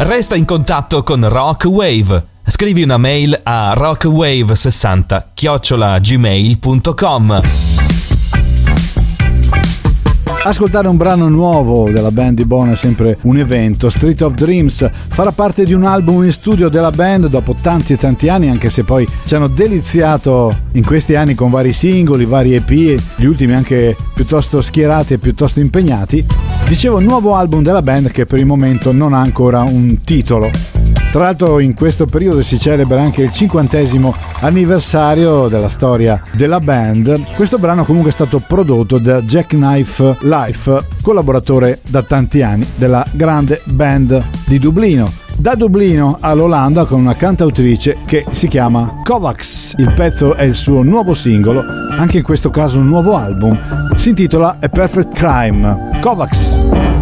Resta in contatto con Rock Wave. Scrivi una mail a rockwave60@gmail.com. Ascoltare un brano nuovo della band di Bono è sempre un evento. Street of Dreams farà parte di un album in studio della band dopo tanti e tanti anni, anche se poi ci hanno deliziato in questi anni con vari singoli, vari EP, gli ultimi anche piuttosto schierati e piuttosto impegnati. Dicevo, un nuovo album della band che per il momento non ha ancora un titolo. Tra l'altro in questo periodo si celebra anche il 50° anniversario della storia della band. Questo brano comunque è stato prodotto da Jackknife Life, collaboratore da tanti anni della grande band di Dublino. Da Dublino all'Olanda con una cantautrice che si chiama Kovacs. Il pezzo è il suo nuovo singolo, anche in questo caso un nuovo album. Si intitola A Perfect Crime. Kovacs.